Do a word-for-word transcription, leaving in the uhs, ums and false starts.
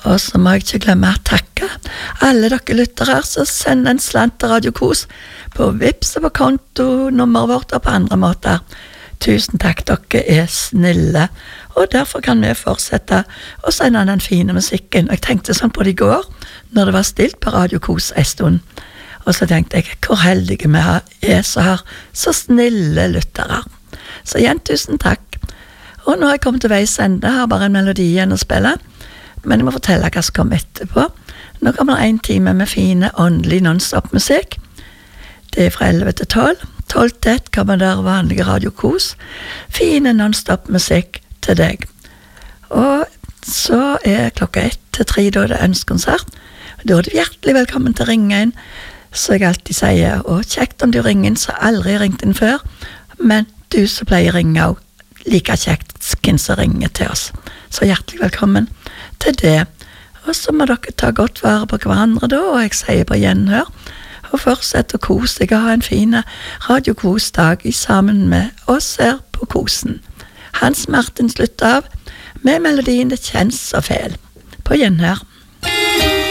Og så må jeg ikke glemme å takke alle dere lyttere som sender en slant til Radio Kos på Vips og på kontonummeret vårt og på andre måter. Tusen takk, dere er snille, og derfor kan vi fortsette å sende den fine musikken. Og jeg tenkte sånn på det i går, når det var stilt på Radio Kos en stund. Og så tenkte jeg, hvor heldige vi er som har så snille lyttere. Så igjen, tusen takk. Og nå har jeg kommet til veis ende, har bare en melodi igjen å spille, men jeg må fortelle hva som kommer etterpå. Nå kommer det en time med fine, åndelig non-stop-musikk. Det er fra elleve til tolv. tolv til ett kommer der vanlige Radio Kos. Fine non-stop-musikk til deg. Og så er klokka ett til tre, da er det ønskekonsert. Da er du hjertelig velkommen til å ringe inn, så jeg alltid sier, og kjekt om du ringer inn, så aldri ringt inn før, men du som pleier å ringe også, like kjekt hvem som ringer til oss. Så hjertelig velkommen til det. Og så må dere ta godt vare på hverandre da, og jeg sier på gjenhør, og fortsett å kose deg og ha en fin Radio Kos-dag sammen med oss her på Kosen. Hans Martin slutter av med melodien Det kjennes så fel. På gjenhør.